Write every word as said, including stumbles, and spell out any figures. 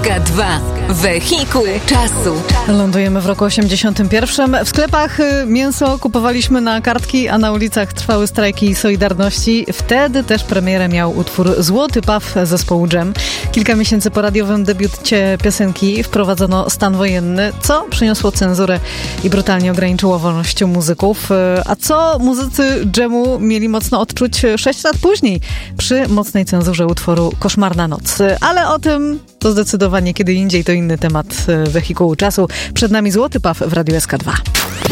S K dwa. Wehikuł czasu. Lądujemy w roku osiemdziesiątym pierwszym. W sklepach mięso kupowaliśmy na kartki, a na ulicach trwały strajki Solidarności. Wtedy też premierę miał utwór Złoty Paw zespołu Dżem. Kilka miesięcy po radiowym debiucie piosenki wprowadzono stan wojenny, co przyniosło cenzurę i brutalnie ograniczyło wolność muzyków. A co muzycy Dżemu mieli mocno odczuć sześć lat później przy mocnej cenzurze utworu Koszmarna noc. Ale o tym to zdecydowanie kiedy indziej, to inny temat Wehikułu czasu. Przed nami Złoty Paw w Radiu S K dwa.